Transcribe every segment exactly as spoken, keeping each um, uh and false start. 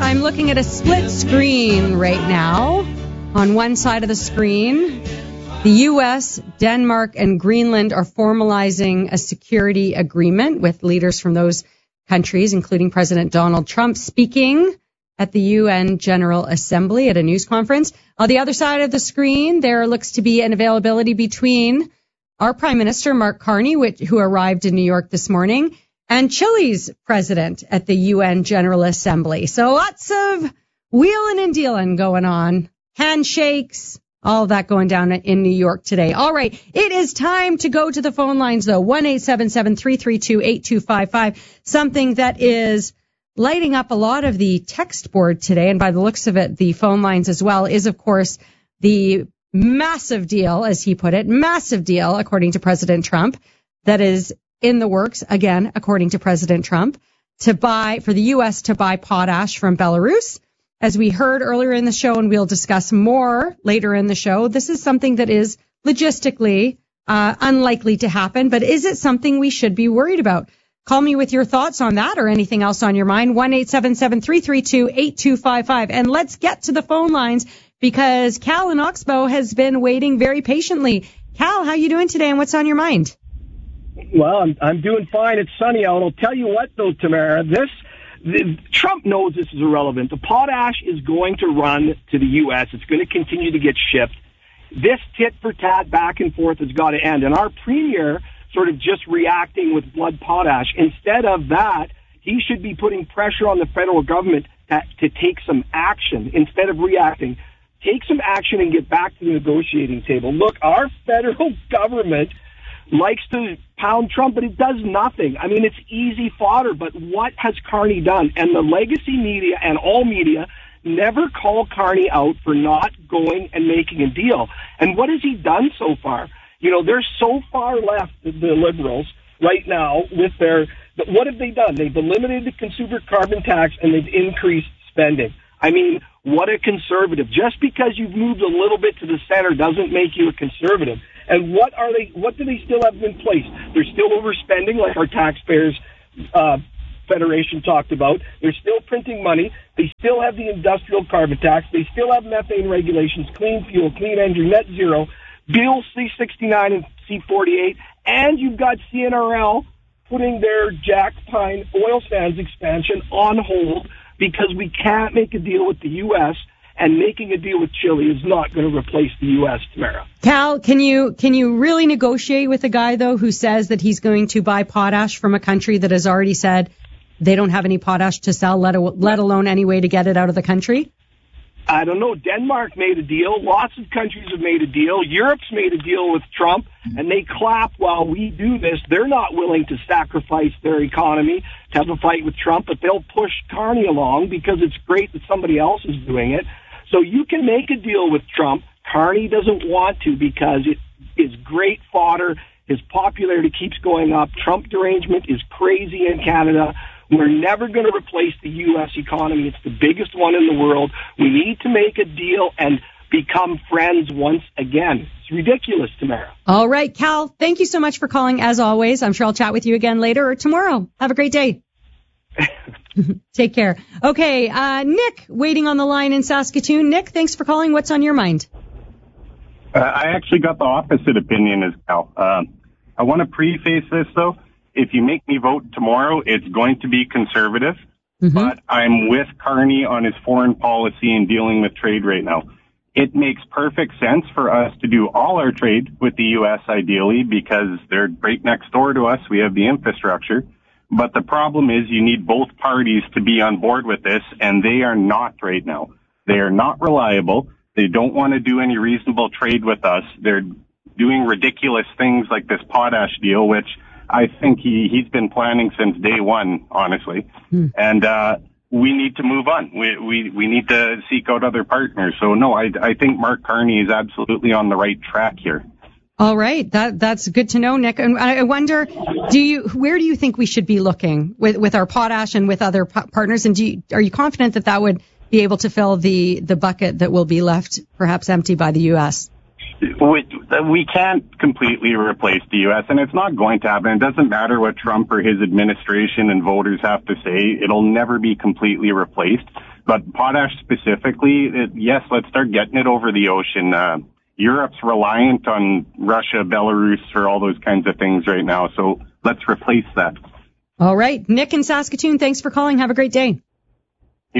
I'm looking at a split screen right now. On one side of the screen, the U S, Denmark, and Greenland are formalizing a security agreement with leaders from those countries, including President Donald Trump, speaking at the U N General Assembly at a news conference. On the other side of the screen, there looks to be an availability between our Prime Minister, Mark Carney, which, who arrived in New York this morning, and Chile's president at the U N General Assembly. So lots of wheeling and dealing going on. Handshakes, all of that going down in New York today. All right, it is time to go to the phone lines, though. one eight seven seven, three three two, eight two five five. Something that is lighting up a lot of the text board today, and by the looks of it, the phone lines as well, is, of course, the massive deal, as he put it, massive deal, according to President Trump, that is in the works, again, according to President Trump, to buy, for the U S to buy potash from Belarus. As we heard earlier in the show, and we'll discuss more later in the show, this is something that is logistically uh, unlikely to happen, but is it something we should be worried about? Call me with your thoughts on that or anything else on your mind, one eight seven seven, three three two, eight two five five. And let's get to the phone lines because Cal in Oxbow has been waiting very patiently. Cal, how you doing today and what's on your mind? Well, I'm, I'm doing fine. It's sunny out. I'll tell you what, though, Tamara, this the, Trump knows this is irrelevant. The potash is going to run to the U S. It's going to continue to get shipped. This tit-for-tat back and forth has got to end. And our premier sort of just reacting with blood potash. Instead of that, he should be putting pressure on the federal government to, to take some action instead of reacting. Take some action and get back to the negotiating table. Look, our federal government likes to pound Trump, but it does nothing. I mean, it's easy fodder, but what has Carney done? And the legacy media and all media never call Carney out for not going and making a deal. And what has he done so far? You know, they're so far left, the Liberals, right now with their, what have they done? They've eliminated the consumer carbon tax and they've increased spending. I mean, what a conservative. Just because you've moved a little bit to the center doesn't make you a conservative. And what are they, what do they still have in place? They're still overspending, like our taxpayers, uh, Federation talked about. They're still printing money. They still have the industrial carbon tax. They still have methane regulations, clean fuel, clean energy, net zero, Bill C sixty-nine and C forty-eight. And you've got C N R L putting their Jack Pine oil sands expansion on hold because we can't make a deal with the U S, and making a deal with Chile is not going to replace the U S, Tamara. Cal, can you can you really negotiate with a guy, though, who says that he's going to buy potash from a country that has already said they don't have any potash to sell, let, let alone any way to get it out of the country? I don't know. Denmark made a deal. Lots of countries have made a deal. Europe's made a deal with Trump, and they clap while we do this. They're not willing to sacrifice their economy to have a fight with Trump, but they'll push Carney along because it's great that somebody else is doing it. So you can make a deal with Trump. Carney doesn't want to because it is great fodder. His popularity keeps going up. Trump derangement is crazy in Canada. We're never going to replace the U S economy. It's the biggest one in the world. We need to make a deal and become friends once again. It's ridiculous, Tamara. All right, Cal, thank you so much for calling, as always. I'm sure I'll chat with you again later or tomorrow. Have a great day. Take care. Okay, uh, Nick, waiting on the line in Saskatoon. Nick, thanks for calling. What's on your mind? Uh, I actually got the opposite opinion as Cal. Um, I want to preface this, though. If you make me vote tomorrow, it's going to be conservative, mm-hmm. but I'm with Carney on his foreign policy and dealing with trade right now. It makes perfect sense for us to do all our trade with the U S ideally because they're right next door to us. We have the infrastructure. But the problem is you need both parties to be on board with this, and they are not right now. They are not reliable. They don't want to do any reasonable trade with us. They're doing ridiculous things like this potash deal, which I think he, he's been planning since day one, honestly. Hmm. And, uh, we need to move on. We, we, we need to seek out other partners. So no, I, I think Mark Carney is absolutely on the right track here. All right. That, that's good to know, Nick. And I wonder, do you, where do you think we should be looking with, with our potash and with other p- partners? And do you, are you confident that that would be able to fill the, the bucket that will be left perhaps empty by the U S? We, we can't completely replace the U S, and it's not going to happen. It doesn't matter what Trump or his administration and voters have to say. It'll never be completely replaced. But potash specifically, it, yes, let's start getting it over the ocean. Uh, Europe's reliant on Russia, Belarus for all those kinds of things right now, so let's replace that. All right. Nick in Saskatoon, thanks for calling. Have a great day. Yeah.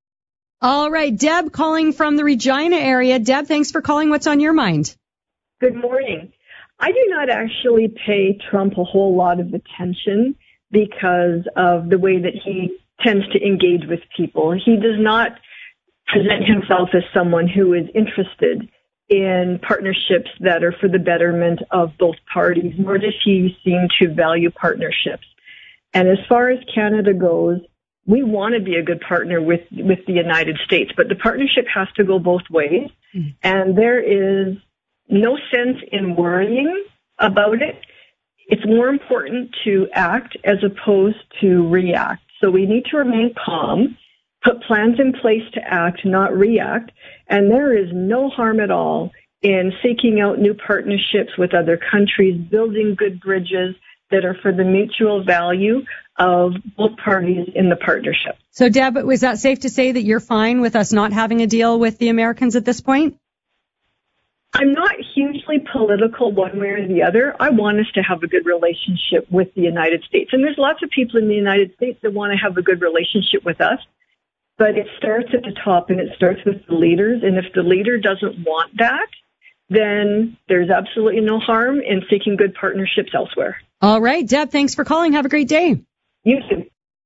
All right. Deb calling from the Regina area. Deb, thanks for calling. What's on your mind? Good morning. I do not actually pay Trump a whole lot of attention because of the way that he tends to engage with people. He does not present himself as someone who is interested in partnerships that are for the betterment of both parties, nor does he seem to value partnerships. And as far as Canada goes, we want to be a good partner with, with the United States, but the partnership has to go both ways. Mm-hmm. And there is no sense in worrying about it. It's more important to act as opposed to react. So we need to remain calm, put plans in place to act, not react. And there is no harm at all in seeking out new partnerships with other countries, building good bridges that are for the mutual value of both parties in the partnership. So, Deb, was that safe to say that you're fine with us not having a deal with the Americans at this point? I'm not hugely political one way or the other. I want us to have a good relationship with the United States. And there's lots of people in the United States that want to have a good relationship with us. But it starts at the top and it starts with the leaders. And if the leader doesn't want that, then there's absolutely no harm in seeking good partnerships elsewhere. All right, Deb, thanks for calling. Have a great day. You too.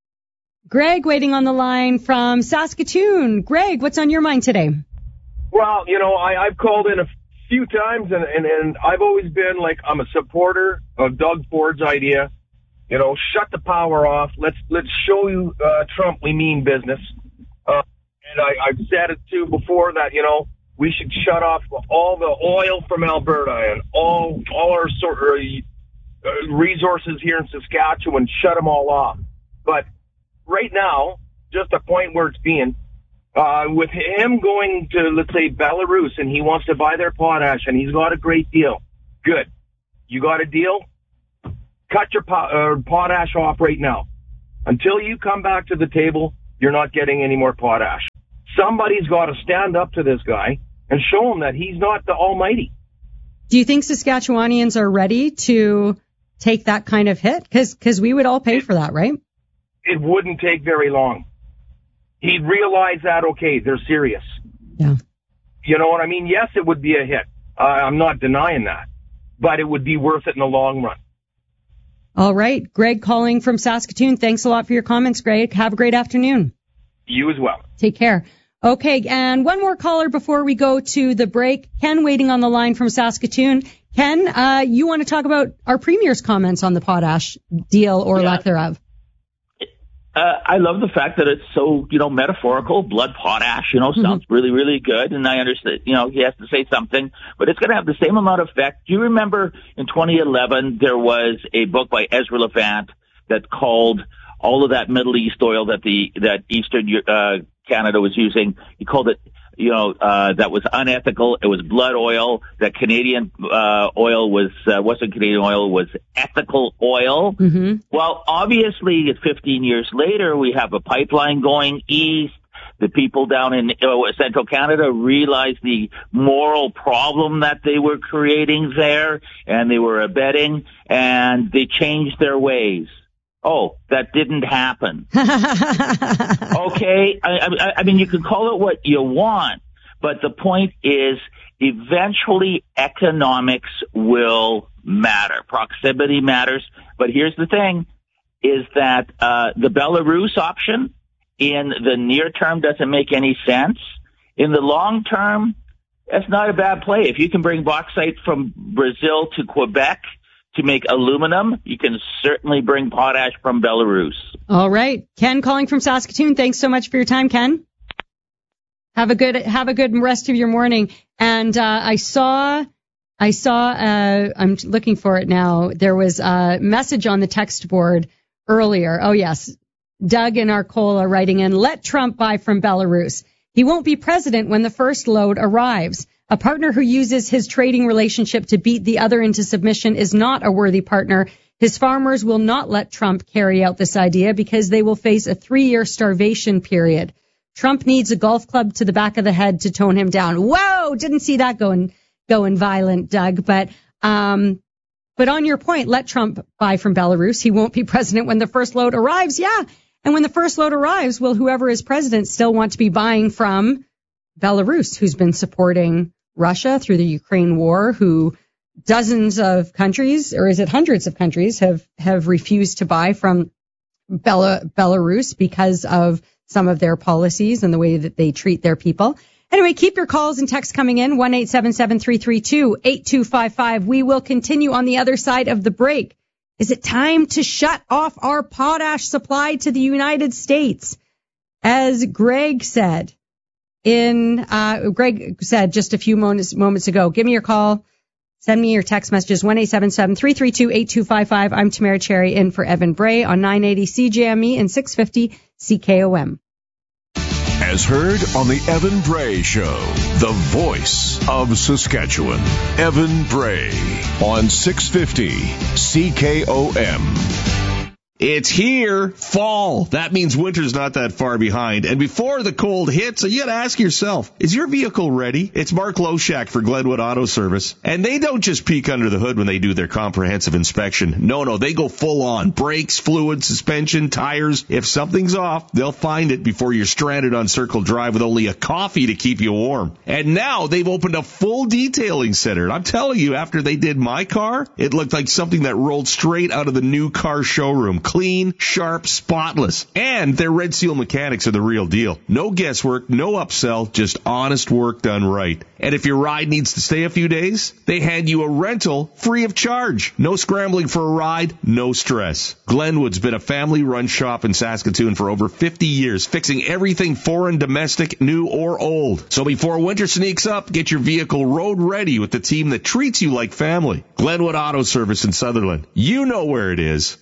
Greg waiting on the line from Saskatoon. Greg, what's on your mind today? Well, you know, I, I've called in a few times and, and, and I've always been like, I'm a supporter of Doug Ford's idea. You know, shut the power off. Let's, let's show you, uh, Trump we mean business. Uh, and I, I've said it too before that, you know, we should shut off all the oil from Alberta and all, all our sort of uh, resources here in Saskatchewan, shut them all off. But right now, just a point where it's being, uh, with him going to, let's say, Belarus and he wants to buy their potash and he's got a great deal. Good. You got a deal? Cut your po- uh, potash off right now. Until you come back to the table, you're not getting any more potash. Somebody's got to stand up to this guy and show him that he's not the almighty. Do you think Saskatchewanians are ready to take that kind of hit? Because because we would all pay for that, right? It wouldn't take very long. He'd realize that, okay, they're serious. Yeah. You know what I mean? Yes, it would be a hit. Uh, I'm not denying that. But it would be worth it in the long run. All right. Greg calling from Saskatoon. Thanks a lot for your comments, Greg. Have a great afternoon. You as well. Take care. Okay, and one more caller before we go to the break. Ken waiting on the line from Saskatoon. Ken, uh, you want to talk about our Premier's comments on the potash deal or yeah. lack thereof? Uh, I love the fact that it's so, you know, metaphorical. Blood potash, you know, mm-hmm. sounds really, really good. And I understand, you know, he has to say something, but it's going to have the same amount of effect. Do you remember in twenty eleven, there was a book by Ezra Levant that called all of that Middle East oil that the, that Eastern, uh, Canada was using, he called it, you know, uh, that was unethical. It was blood oil. That Canadian, uh, oil was, uh, wasn't Canadian oil, was ethical oil. Mm-hmm. Well, obviously, fifteen years later, we have a pipeline going east. The people down in uh, Central Canada realized the moral problem that they were creating there, and they were abetting, and they changed their ways. Oh, that didn't happen. Okay, I, I, I mean, you can call it what you want, but the point is eventually economics will matter. Proximity matters. But here's the thing, is that uh the Belarus option in the near term doesn't make any sense. In the long term, that's not a bad play. If you can bring bauxite from Brazil to Quebec to make aluminum, you can certainly bring potash from Belarus. All right. Ken calling from Saskatoon. Thanks so much for your time, Ken. Have a good, have a good rest of your morning. And, uh, I saw, I saw, uh, I'm looking for it now. There was a message on the text board earlier. Oh, yes. Doug and Arcola writing in, let Trump buy from Belarus. He won't be president when the first load arrives. A partner who uses his trading relationship to beat the other into submission is not a worthy partner. His farmers will not let Trump carry out this idea because they will face a three-year starvation period. Trump needs a golf club to the back of the head to tone him down. Whoa, didn't see that going going violent, Doug. But um, but on your point, let Trump buy from Belarus. He won't be president when the first load arrives. Yeah, and when the first load arrives, will whoever is president still want to be buying from Belarus, who's been supporting Russia through the Ukraine war, who dozens of countries, or is it hundreds of countries, have, have refused to buy from Bela, Belarus because of some of their policies and the way that they treat their people. Anyway, keep your calls and texts coming in, one eight seven seven, three three two, eight two five five. We will continue on the other side of the break. Is it time to shut off our potash supply to the United States? As Greg said, in, uh, Greg said just a few moments, moments ago, give me your call. Send me your text messages, one eight seven seven, three three two, eight two five five. I'm Tamara Cherry in for Evan Bray on nine eighty C J M E and six fifty C K O M. As heard on the Evan Bray Show, the voice of Saskatchewan. Evan Bray on six fifty C K O M. It's here, fall. That means winter's not that far behind. And before the cold hits, you gotta ask yourself, is your vehicle ready? It's Mark Loshak for Glenwood Auto Service. And they don't just peek under the hood when they do their comprehensive inspection. No, no, they go full on. Brakes, fluid, suspension, tires. If something's off, they'll find it before you're stranded on Circle Drive with only a coffee to keep you warm. And now they've opened a full detailing center. And I'm telling you, after they did my car, it looked like something that rolled straight out of the new car showroom. Clean, sharp, spotless. And their Red Seal mechanics are the real deal. No guesswork, no upsell, just honest work done right. And if your ride needs to stay a few days, they hand you a rental free of charge. No scrambling for a ride, no stress. Glenwood's been a family-run shop in Saskatoon for over fifty years, fixing everything foreign, domestic, new, or old. So before winter sneaks up, get your vehicle road ready with the team that treats you like family. Glenwood Auto Service in Sutherland. You know where it is.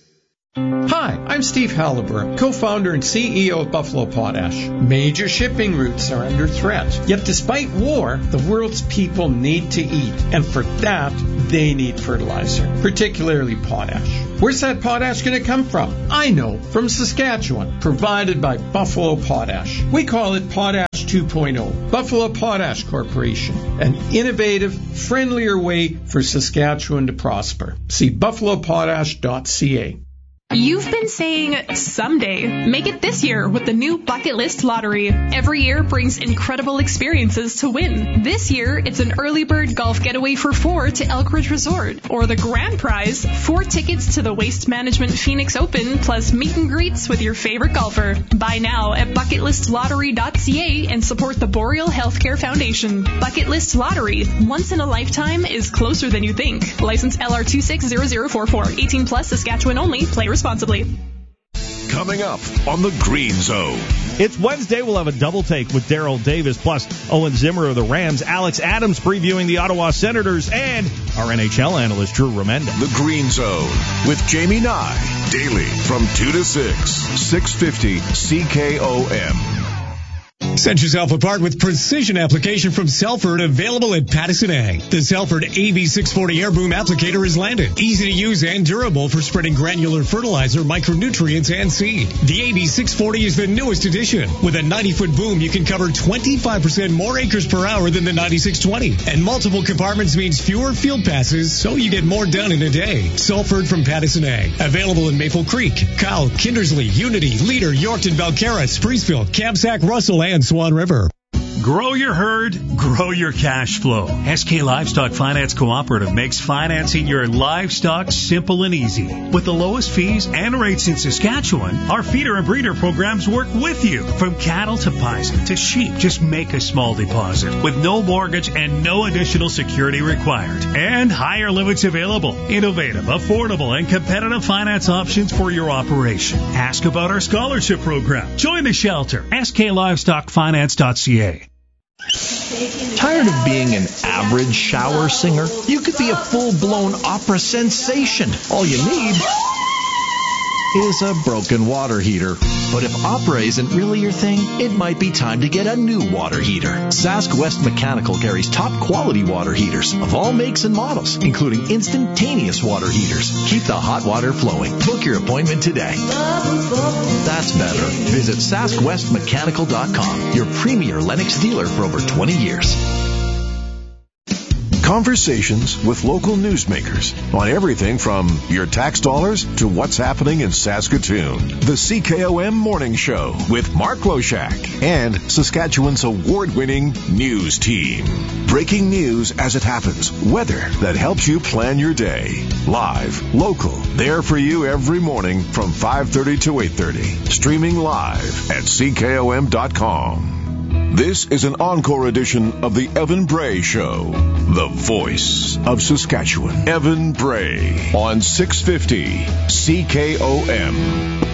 Hi, I'm Steve Halliburton, co-founder and C E O of Buffalo Potash. Major shipping routes are under threat. Yet despite war, the world's people need to eat. And for that, they need fertilizer, particularly potash. Where's that potash going to come from? I know, from Saskatchewan, provided by Buffalo Potash. We call it Potash two point oh. Buffalo Potash Corporation, an innovative, friendlier way for Saskatchewan to prosper. See buffalo potash dot c a. You've been saying someday. Make it this year with the new Bucket List Lottery. Every year brings incredible experiences to win. This year, it's an early bird golf getaway for four to Elkridge Resort. Or the grand prize, four tickets to the Waste Management Phoenix Open plus meet and greets with your favorite golfer. Buy now at bucket list lottery dot c a and support the Boreal Healthcare Foundation. Bucket List Lottery. Once in a lifetime is closer than you think. License L R two six zero zero four four. eighteen plus, Saskatchewan only. Play responsibly. Coming up on the Green Zone. It's Wednesday. We'll have a double take with Daryl Davis, plus Owen Zimmer of the Rams, Alex Adams previewing the Ottawa Senators, and our N H L analyst, Drew Remenda. The Green Zone with Jamie Nye. Daily from two to six. six fifty C K O M. Set yourself apart with precision application from Selford, available at Pattison Ag. The Selford A V six forty air boom applicator is landed. Easy to use and durable for spreading granular fertilizer, micronutrients, and seed. The A V six forty is the newest addition. With a ninety-foot boom, you can cover twenty-five percent more acres per hour than the ninety-six twenty. And multiple compartments means fewer field passes, so you get more done in a day. Selford from Pattison Ag. Available in Maple Creek, Kyle, Kindersley, Unity, Leader, Yorkton, Belcarra, Spreesville, Kamsack, Russell, and Swan River. Grow your herd, grow your cash flow. S K Livestock Finance Cooperative makes financing your livestock simple and easy. With the lowest fees and rates in Saskatchewan, our feeder and breeder programs work with you. From cattle to bison to sheep, just make a small deposit with no mortgage and no additional security required. And higher limits available. Innovative, affordable, and competitive finance options for your operation. Ask about our scholarship program. Join the shelter. S K Livestock Finance dot c a. Tired of being an average shower singer? You could be a full-blown opera sensation. All you need is a broken water heater. But if opera isn't really your thing, it might be time to get a new water heater. Sask West Mechanical carries top quality water heaters of all makes and models, including instantaneous water heaters. Keep the hot water flowing. Book your appointment today. That's better. Visit sask west mechanical dot com, your premier Lennox dealer for over twenty years. Conversations with local newsmakers on everything from your tax dollars to what's happening in Saskatoon. The C K O M Morning Show with Mark Loshak and Saskatchewan's award-winning news team. Breaking news as it happens. Weather that helps you plan your day. Live, local, there for you every morning from five thirty to eight thirty. Streaming live at C K O M dot com. This is an encore edition of the Evan Bray Show, the voice of Saskatchewan. Evan Bray on six fifty C K O M.